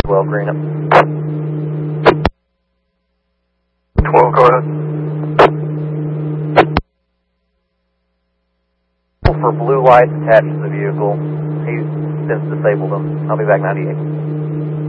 Well, green up. 12, go ahead. For blue lights attached to the vehicle. He's since disabled them. I'll be back 98.